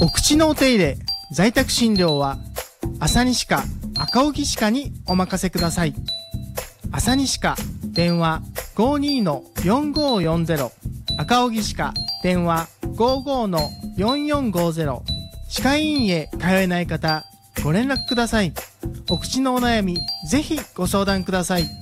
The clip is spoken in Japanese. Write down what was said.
お口のお手入れ、在宅診療は朝西科赤荻歯科にお任せください。朝西科電話 52-4540、 赤荻歯科電話 55-4450。 歯科医院へ通えない方、ご連絡ください。お口のお悩み、ぜひご相談ください。